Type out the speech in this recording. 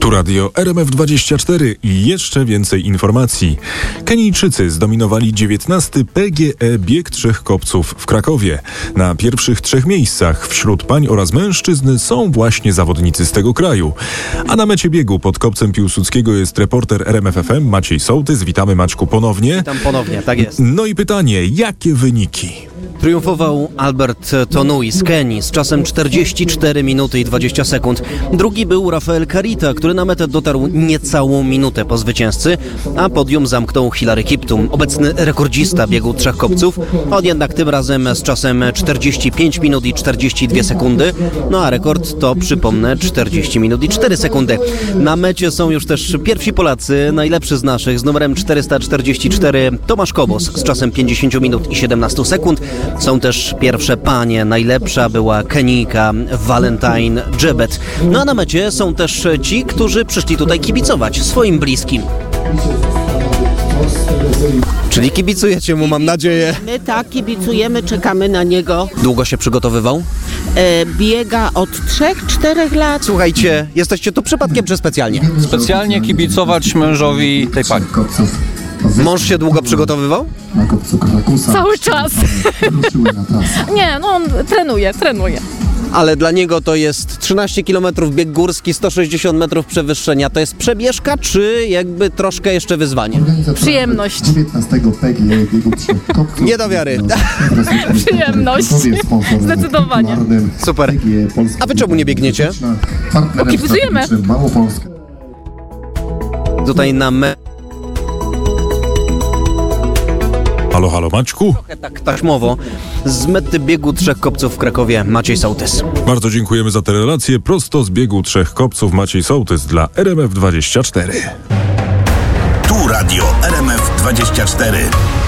Tu radio RMF24 i jeszcze więcej informacji. Kenijczycy zdominowali 19. PGE Bieg Trzech Kopców w Krakowie. Na pierwszych 3 miejscach wśród pań oraz mężczyzn są właśnie zawodnicy z tego kraju. A na mecie biegu pod Kopcem Piłsudskiego jest reporter RMF FM Maciej Sołtys. Witamy, Maćku, ponownie. Witam ponownie, tak jest. No i pytanie, jakie wyniki? Triumfował Albert Tonui z Kenii z czasem 44 minuty i 20 sekund. Drugi był Rafael Carita, który na metę dotarł niecałą minutę po zwycięzcy, a podium zamknął Hilary Kiptum, obecny rekordzista biegu Trzech Kopców. On jednak tym razem z czasem 45 minut i 42 sekundy. No a rekord to, przypomnę, 40 minut i 4 sekundy. Na mecie są już też pierwsi Polacy, najlepszy z naszych, z numerem 444 Tomasz Kobos z czasem 50 minut i 17 sekund. Są też pierwsze panie. Najlepsza była Kenijka Valentine Jebet. No a na mecie są też ci, którzy przyszli tutaj kibicować swoim bliskim. Czyli kibicujecie mu, mam nadzieję. My tak kibicujemy, czekamy na niego. Długo się przygotowywał? Biega od 3-4 lat. Słuchajcie, jesteście tu przypadkiem czy specjalnie? Specjalnie kibicować mężowi tej pani. Mąż się długo przygotowywał? Cały czas. Nie, no on trenuje. Ale dla niego to jest 13 km bieg górski, 160 metrów przewyższenia. To jest przebieżka, czy jakby troszkę jeszcze wyzwanie? Przyjemność. Nie do wiary. Przyjemność. Zdecydowanie. Super. A wy czemu nie biegniecie? Bo kibicujemy. Tutaj na Halo, Maćku. tak taśmowo z mety biegu Trzech Kopców w Krakowie Maciej Sołtys. Bardzo dziękujemy za te relacje. Prosto z biegu Trzech Kopców Maciej Sołtys dla RMF24. Tu radio RMF24.